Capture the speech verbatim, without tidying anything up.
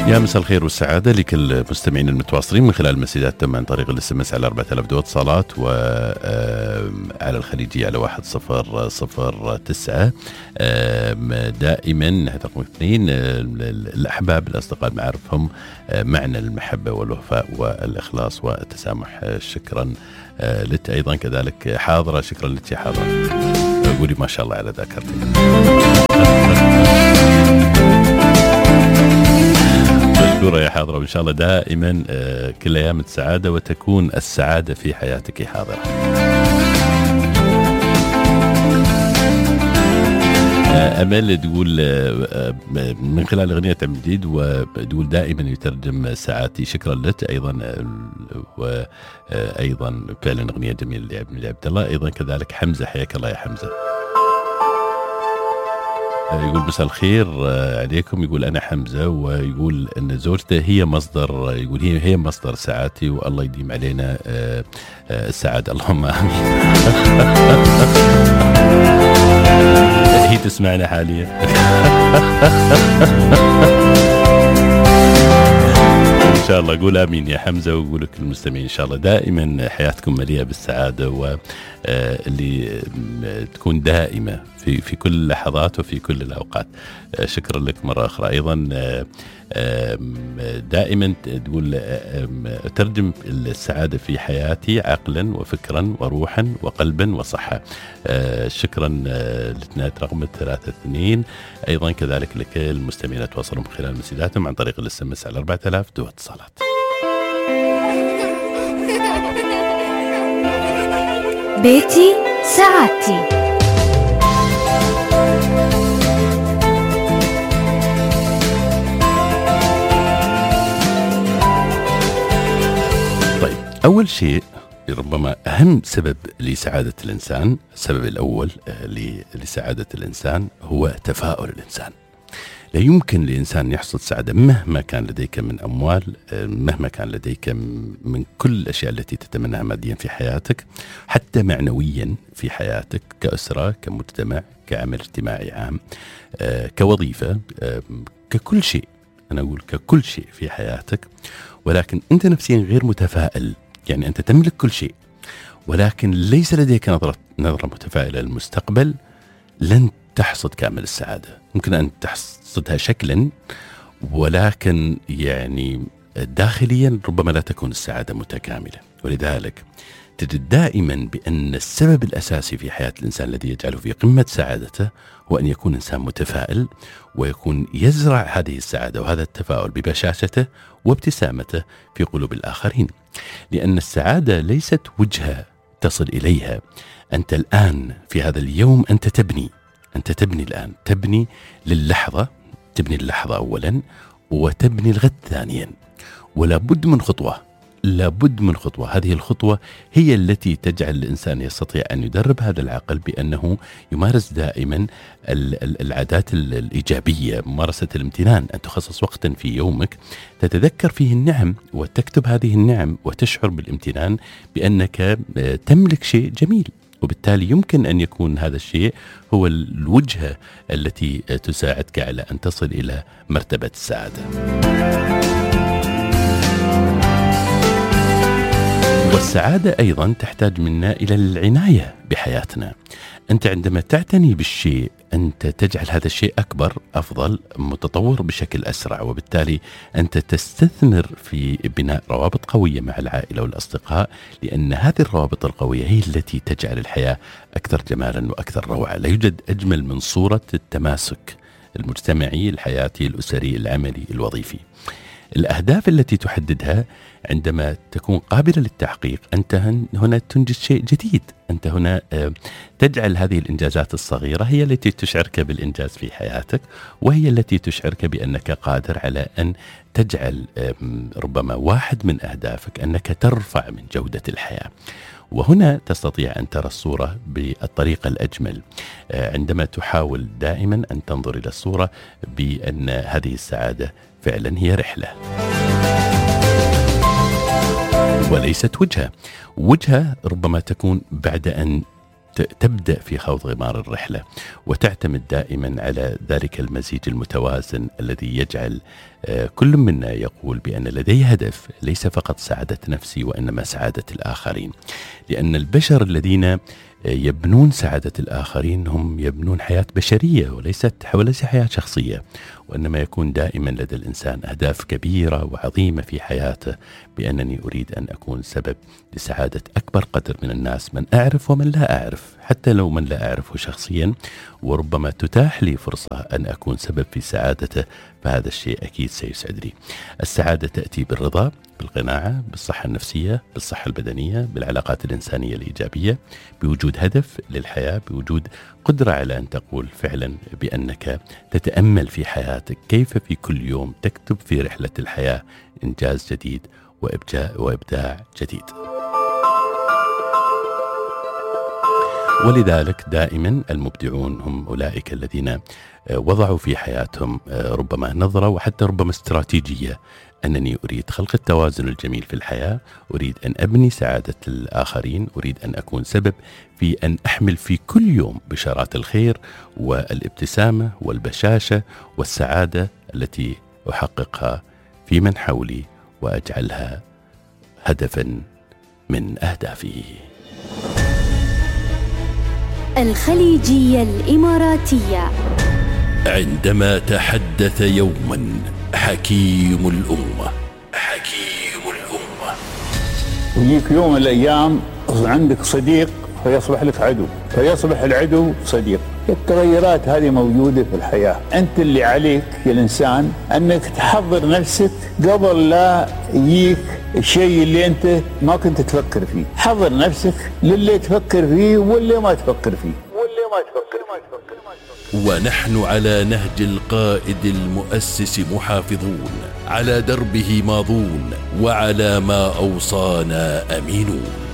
يا مساء الخير والسعادة لكل المستمعين المتواصلين من خلال المسجات عن طريق الاس ام اس على أربعة آلاف دو اتصالات وعلى الخليجية على واحد صفر صفر تسعة. دائما رقم اثنين الأحباب الأصدقاء المعارفهم معنى المحبة والوفاء والإخلاص والتسامح. شكرا لك أيضا كذلك حاضرة. شكرا لك حاضرة. قولي ما شاء الله على ذاكرتك. مشكورة يا حاضرة، وإن شاء الله دائما كل أيام السعادة وتكون السعادة في حياتك حاضرة. أمل تقول من خلال أغنية عبد الجديد وتقول دائما يترجم ساعاتي. شكرا لك أيضا، وأيضا فعلا أغنية جميلة لعبد الله. أيضا كذلك حمزة، حياك الله يا حمزة. يقول مساء الخير عليكم. يقول أنا حمزة، ويقول أن زوجته هي مصدر، يقول هي هي مصدر سعادتي، والله يديم علينا السعادة اللهم آمين. هي تسمعنا حاليا. إن شاء الله قول آمين يا حمزة، وقول لك المستمعين إن شاء الله دائما حياتكم مليئة بالسعادة، واللي تكون دائمة في في كل اللحظات وفي كل الأوقات. شكرا لك مرة أخرى. أيضا دائما تقول ترجم السعادة في حياتي عقلا وفكرا وروحا وقلبا وصحة. شكرا لتنات رقم ثلاثة اثنين. أيضا كذلك لك المستمعين تواصلوا من خلال مسجاتهم عن طريق الاس ام اس على أربعة آلاف دو اتصالات. بيتي سعادتي. أول شيء ربما أهم سبب لسعادة الإنسان، السبب الأول لسعادة الإنسان هو تفاؤل الإنسان. لا يمكن لإنسان يحصل سعادة مهما كان لديك من أموال، مهما كان لديك من كل الأشياء التي تتمناها ماديا في حياتك، حتى معنويا في حياتك كأسرة، كمجتمع، كعمل اجتماعي عام، كوظيفة، ككل شيء. أنا أقول ككل شيء في حياتك، ولكن أنت نفسيا غير متفائل. يعني أنت تملك كل شيء ولكن ليس لديك نظرة نظرة متفائلة للمستقبل، لن تحصد كامل السعادة. ممكن أن تحصدها شكلا، ولكن يعني داخليا ربما لا تكون السعادة متكاملة. ولذلك تجد دائما بأن السبب الأساسي في حياة الإنسان الذي يجعله في قمة سعادته هو أن يكون إنسان متفائل، ويكون يزرع هذه السعادة وهذا التفاؤل ببشاشته وابتسامته في قلوب الآخرين. لأن السعادة ليست وجهة تصل إليها. أنت الآن في هذا اليوم أنت تبني أنت تبني الآن، تبني للحظة، تبني اللحظة أولا، وتبني الغد ثانيا. ولا بد من خطوة لابد من خطوة. هذه الخطوة هي التي تجعل الإنسان يستطيع أن يدرب هذا العقل بأنه يمارس دائما العادات الإيجابية، ممارسة الامتنان، أن تخصص وقتا في يومك تتذكر فيه النعم وتكتب هذه النعم وتشعر بالامتنان بأنك تملك شيء جميل. وبالتالي يمكن أن يكون هذا الشيء هو الوجهة التي تساعدك على أن تصل إلى مرتبة السعادة. والسعادة أيضا تحتاج منا إلى العناية بحياتنا. أنت عندما تعتني بالشيء أنت تجعل هذا الشيء أكبر، أفضل، متطور بشكل أسرع، وبالتالي أنت تستثمر في بناء روابط قوية مع العائلة والأصدقاء، لأن هذه الروابط القوية هي التي تجعل الحياة أكثر جمالا وأكثر روعة. لا يوجد أجمل من صورة التماسك المجتمعي، الحياتي، الأسري، العملي، الوظيفي. الأهداف التي تحددها عندما تكون قابلة للتحقيق أنت هنا تنجز شيء جديد. أنت هنا تجعل هذه الإنجازات الصغيرة هي التي تشعرك بالإنجاز في حياتك، وهي التي تشعرك بأنك قادر على أن تجعل ربما واحد من أهدافك أنك ترفع من جودة الحياة. وهنا تستطيع أن ترى الصورة بالطريقة الأجمل عندما تحاول دائما أن تنظر إلى الصورة بأن هذه السعادة فعلا هي رحلة وليست وجهة. وجهة ربما تكون بعد أن تبدأ في خوض غمار الرحلة وتعتمد دائما على ذلك المزيج المتوازن الذي يجعل كل منا يقول بأن لدي هدف ليس فقط سعادة نفسي وإنما سعادة الآخرين، لأن البشر الذين يبنون سعادة الآخرين هم يبنون حياة بشرية وليست وليس حياة شخصية، وإنما يكون دائما لدى الإنسان أهداف كبيرة وعظيمة في حياته، بأنني أريد أن أكون سبب لسعادة أكبر قدر من الناس، من أعرف ومن لا أعرف، حتى لو من لا أعرفه شخصيا، وربما تتاح لي فرصة أن أكون سبب في سعادته، فهذا الشيء أكيد سيسعدني. السعادة تأتي بالرضا، بالقناعة، بالصحة النفسية، بالصحة البدنية، بالعلاقات الإنسانية الإيجابية، بوجود هدف للحياة، بوجود قدرة على أن تقول فعلا بأنك تتأمل في حياتك كيف في كل يوم تكتب في رحلة الحياة إنجاز جديد وإبداع جديد. ولذلك دائما المبدعون هم أولئك الذين وضعوا في حياتهم ربما نظرة وحتى ربما استراتيجية، أنني أريد خلق التوازن الجميل في الحياة، أريد أن أبني سعادة الآخرين، أريد أن أكون سبب في أن أحمل في كل يوم بشارات الخير والابتسامة والبشاشة والسعادة التي أحققها في من حولي وأجعلها هدفا من أهدافي. الخليجية الإماراتية. عندما تحدث يوما حكيم الأمة حكيم الأمة ويجيك يوم من الأيام عندك صديق فيصبح لك عدو، فيصبح العدو صديق. التغيرات هذه موجودة في الحياة. أنت اللي عليك يا الإنسان أنك تحضر نفسك قبل لا يجيك الشيء اللي أنت ما كنت تفكر فيه. حضر نفسك للي تفكر فيه واللي ما تفكر فيه واللي ما تفكر فيه. ونحن على نهج القائد المؤسس محافظون، على دربه ماضون، وعلى ما أوصانا أمينون.